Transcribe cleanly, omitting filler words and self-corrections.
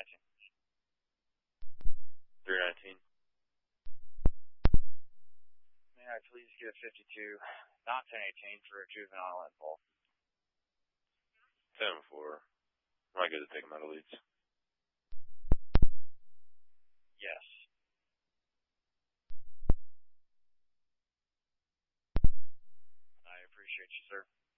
319. May I please get 52, not 1018 for a juvenile involved? 10-4. Am I good to take him out of leads? Yes. I appreciate you, sir.